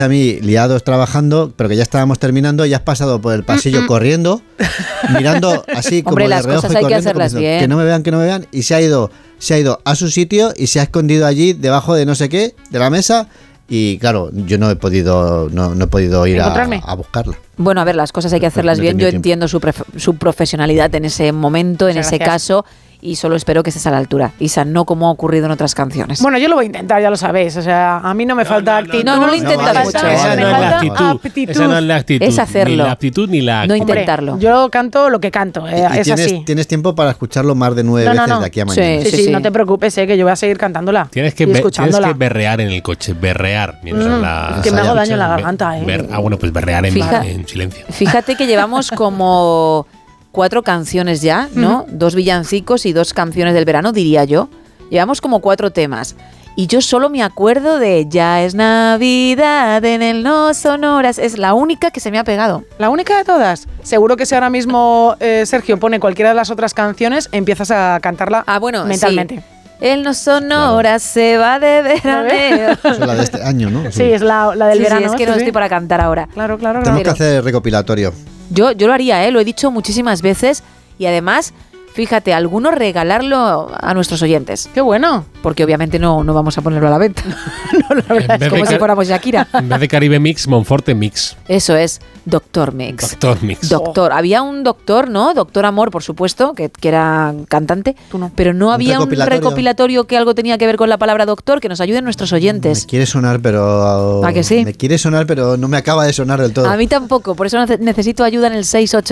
a mí liados trabajando, pero que ya estábamos terminando, y has pasado por el pasillo corriendo, mirando así como Hombre, de las reojo cosas y hay que corriendo, hacerlas como diciendo, bien. que no me vean, y se ha ido a su sitio y se ha escondido allí debajo de no sé qué, de la mesa, y claro, yo no he podido ir a buscarla. Bueno, a ver, las cosas hay que hacerlas No he bien. Yo tenido entiendo su profesionalidad en ese momento, en ese caso, y solo espero que estés a la altura, Isa, no como ha ocurrido en otras canciones. Bueno, yo lo voy a intentar, ya lo sabéis. O sea, a mí no me falta actitud. No lo intentas mucho. Esa no es la actitud. Aptitud. Esa no es la actitud. Es hacerlo. Ni la actitud ni la No actitud. intentarlo. Yo canto lo que canto, Y es así. tienes tiempo para escucharlo más de 9 veces de aquí a mañana. Sí, no te preocupes, que yo voy a seguir cantándola. Tienes que berrear en el coche, berrear mientras la... Es que me hago daño en la garganta, bueno, pues berrear en silencio. Fíjate que llevamos como 4 canciones ya, ¿no? 2 villancicos y 2 canciones del verano, diría yo. Llevamos como 4 temas. Y yo solo me acuerdo de Ya es Navidad en el No Sonoras. Es la única que se me ha pegado. ¿La única de todas? Seguro que si ahora mismo Sergio pone cualquiera de las otras canciones, empiezas a cantarla mentalmente. Sí. El No Sonoras se va de veraneo. Es la de este año, ¿no? Sí, es la del verano. Es que no estoy para cantar ahora. Claro. Tenemos que hacer recopilatorio. Yo lo haría, lo he dicho muchísimas veces y además, fíjate, algunos regalarlo a nuestros oyentes. ¡Qué bueno! Porque obviamente no vamos a ponerlo a la venta. No, la verdad es como si fuéramos Shakira. En vez de Caribe Mix, Monforte Mix. Eso es, Doctor Mix. Doctor Mix. Doctor. Había un doctor, ¿no? Doctor Amor, por supuesto, que era cantante. Pero no había un recopilatorio que algo tenía que ver con la palabra doctor, que nos ayuden nuestros oyentes. Me quiere sonar, pero... ¿A que sí? Me quiere sonar, pero no me acaba de sonar del todo. A mí tampoco, por eso necesito ayuda en el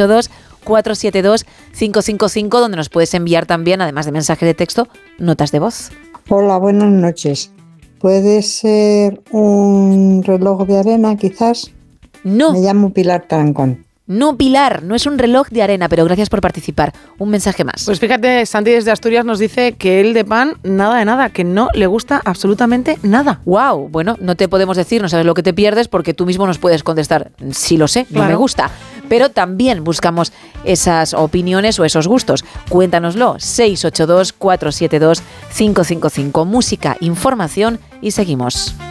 682-472-555, donde nos puedes enviar también, además de mensaje de texto, notas de voz. Hola, buenas noches. ¿Puede ser un reloj de arena, quizás? No. Me llamo Pilar Tarancón. No, Pilar, no es un reloj de arena, pero gracias por participar. Un mensaje más. Pues fíjate, Santi desde Asturias nos dice que él de pan, nada de nada, que no le gusta absolutamente nada. ¡Wow! Bueno, no te podemos decir, no sabes lo que te pierdes, porque tú mismo nos puedes contestar, sí lo sé, no me gusta. Pero también buscamos esas opiniones o esos gustos. Cuéntanoslo, 682-472-555. Música, información y seguimos.